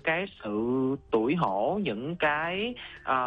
cái sự tủi hổ, những cái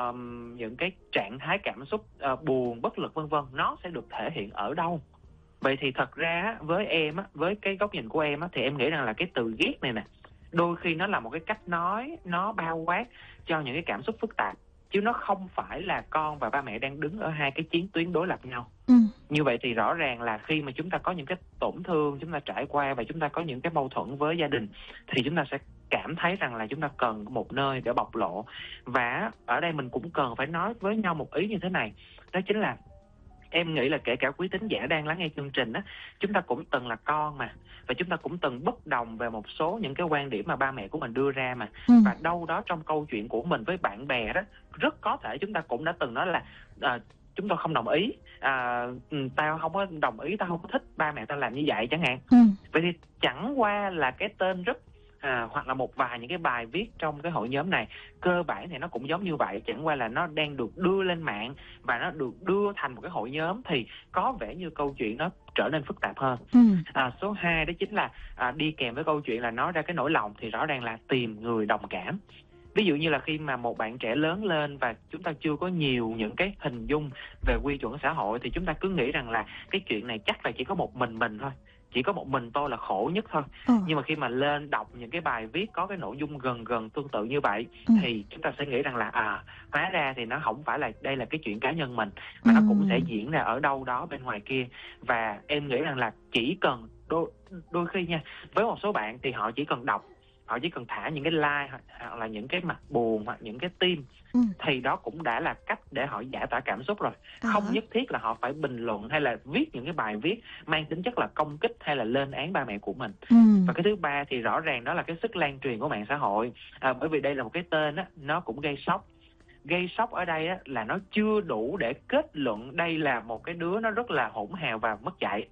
trạng thái cảm xúc buồn, bất lực vân vân, nó sẽ được thể hiện ở đâu? Vậy thì thật ra với em á, với cái góc nhìn của em á, thì em nghĩ rằng là cái từ ghét này nè, đôi khi nó là một cái cách nói nó bao quát cho những cái cảm xúc phức tạp, chứ nó không phải là con và ba mẹ đang đứng ở hai cái chiến tuyến đối lập nhau. Như vậy thì rõ ràng là khi mà chúng ta có những cái tổn thương chúng ta trải qua và chúng ta có những cái mâu thuẫn với gia đình, thì chúng ta sẽ cảm thấy rằng là chúng ta cần một nơi để bộc lộ. Và ở đây mình cũng cần phải nói với nhau một ý như thế này, đó chính là em nghĩ là kể cả quý thính giả đang lắng nghe chương trình á, chúng ta cũng từng là con mà, và chúng ta cũng từng bất đồng về một số những cái quan điểm mà ba mẹ của mình đưa ra mà. Và đâu đó trong câu chuyện của mình với bạn bè đó, rất có thể chúng ta cũng đã từng nói là chúng tôi không đồng ý, tao không có đồng ý, tao không có thích ba mẹ tao làm như vậy chẳng hạn. Vậy thì chẳng qua là cái tên rất hoặc là một vài những cái bài viết trong cái hội nhóm này, cơ bản thì nó cũng giống như vậy, chẳng qua là nó đang được đưa lên mạng và nó được đưa thành một cái hội nhóm, thì có vẻ như câu chuyện nó trở nên phức tạp hơn. Số 2 đó chính là đi kèm với câu chuyện là nói ra cái nỗi lòng, thì rõ ràng là tìm người đồng cảm. Ví dụ như là khi mà một bạn trẻ lớn lên và chúng ta chưa có nhiều những cái hình dung về quy chuẩn xã hội, thì chúng ta cứ nghĩ rằng là cái chuyện này chắc là chỉ có một mình thôi, chỉ có một mình tôi là khổ nhất thôi. Nhưng mà khi mà lên đọc những cái bài viết có cái nội dung gần tương tự như vậy, thì chúng ta sẽ nghĩ rằng là hóa ra thì nó không phải là đây là cái chuyện cá nhân mình, mà nó cũng sẽ diễn ra ở đâu đó bên ngoài kia. Và em nghĩ rằng là chỉ cần đôi khi nha, với một số bạn thì họ chỉ cần đọc, họ chỉ cần thả những cái like hoặc là những cái mặt buồn hoặc những cái tim, thì đó cũng đã là cách để họ giải tỏa cảm xúc rồi. Không nhất thiết là họ phải bình luận hay là viết những cái bài viết mang tính chất là công kích hay là lên án ba mẹ của mình. Và cái thứ ba thì rõ ràng đó là cái sức lan truyền của mạng xã hội, bởi vì đây là một cái tên á, nó cũng gây sốc. Gây sốc ở đây á, là nó chưa đủ để kết luận đây là một cái đứa nó rất là hỗn hào và mất dạy.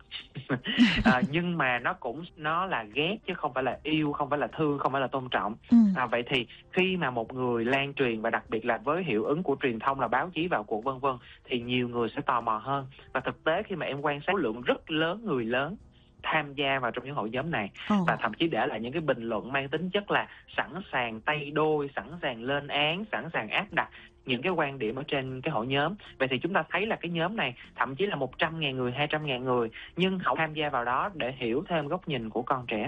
Nhưng mà nó là ghét chứ không phải là yêu, không phải là thương, không phải là tôn trọng. Vậy thì khi mà một người lan truyền, và đặc biệt là với hiệu ứng của truyền thông là báo chí vào cuộc vân vân, thì nhiều người sẽ tò mò hơn. Và thực tế khi mà em quan sát số lượng rất lớn người lớn tham gia vào trong những hội nhóm này, và thậm chí để lại những cái bình luận mang tính chất là sẵn sàng tay đôi, sẵn sàng lên án, sẵn sàng áp đặt những cái quan điểm ở trên cái hội nhóm. Vậy thì chúng ta thấy là cái nhóm này thậm chí là 100.000 người, 200.000 người, nhưng họ tham gia vào đó để hiểu thêm góc nhìn của con trẻ.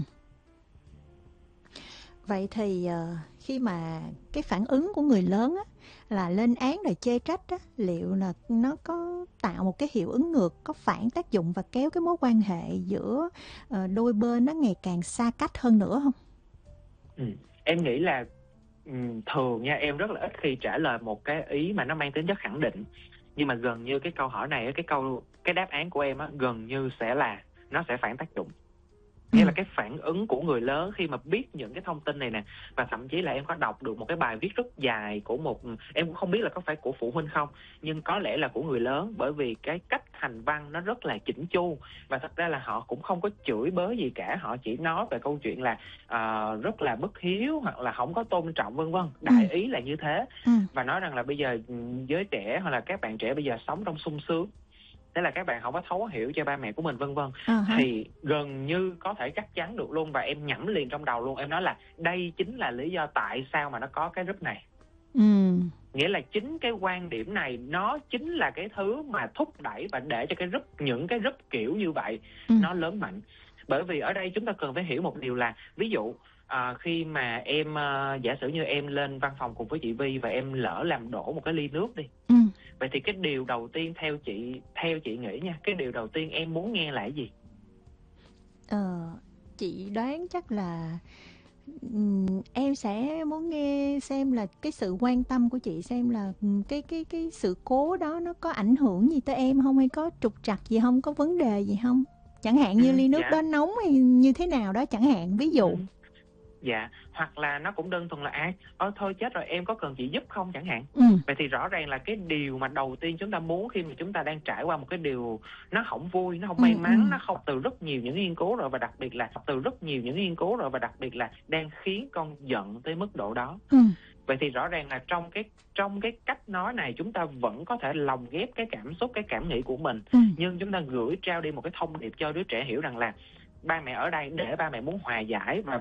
Vậy thì khi mà cái phản ứng của người lớn á, là lên án rồi chê trách á, liệu là nó có tạo một cái hiệu ứng ngược, có phản tác dụng và kéo cái mối quan hệ giữa đôi bên nó ngày càng xa cách hơn nữa không? Em nghĩ là thường nha, em rất là ít khi trả lời một cái ý mà nó mang tính chất khẳng định, nhưng mà gần như cái câu hỏi này, cái đáp án của em á, gần như sẽ là nó sẽ phản tác dụng. Nghĩa là cái phản ứng của người lớn khi mà biết những cái thông tin này nè, và thậm chí là em có đọc được một cái bài viết rất dài của em cũng không biết là có phải của phụ huynh không, nhưng có lẽ là của người lớn, bởi vì cái cách hành văn nó rất là chỉnh chu, và thật ra là họ cũng không có chửi bới gì cả, họ chỉ nói về câu chuyện là rất là bất hiếu hoặc là không có tôn trọng vân vân, đại ý là như thế. Và nói rằng là bây giờ giới trẻ hoặc là các bạn trẻ bây giờ sống trong sung sướng, thế là các bạn không có thấu hiểu cho ba mẹ của mình vân vân, thì gần như có thể chắc chắn được luôn, và em nhẩm liền trong đầu luôn, em nói là đây chính là lý do tại sao mà nó có cái group này. Nghĩa là chính cái quan điểm này nó chính là cái thứ mà thúc đẩy và để cho những cái group kiểu như vậy nó lớn mạnh. Bởi vì ở đây chúng ta cần phải hiểu một điều là, ví dụ khi mà em giả sử như em lên văn phòng cùng với chị Vi và em lỡ làm đổ một cái ly nước đi, vậy thì cái điều đầu tiên theo chị nghĩ nha, cái điều đầu tiên em muốn nghe là cái gì? Chị đoán chắc là em sẽ muốn nghe xem là cái sự quan tâm của chị, xem là cái sự cố đó nó có ảnh hưởng gì tới em không, hay có trục trặc gì không, có vấn đề gì không, chẳng hạn như ly nước đó nóng hay như thế nào đó chẳng hạn, ví dụ. Dạ, hoặc là nó cũng đơn thuần là thôi chết rồi, em có cần chị giúp không chẳng hạn. Vậy thì rõ ràng là cái điều mà đầu tiên chúng ta muốn khi mà chúng ta đang trải qua một cái điều nó không vui, nó không may mắn, nó không từ rất nhiều những nghiên cứu rồi, và đặc biệt là đang khiến con giận tới mức độ đó. Vậy thì rõ ràng là trong cái cách nói này chúng ta vẫn có thể lồng ghép cái cảm xúc, cái cảm nghĩ của mình, nhưng chúng ta trao đi một cái thông điệp cho đứa trẻ hiểu rằng là ba mẹ ở đây để ba mẹ muốn hòa giải, và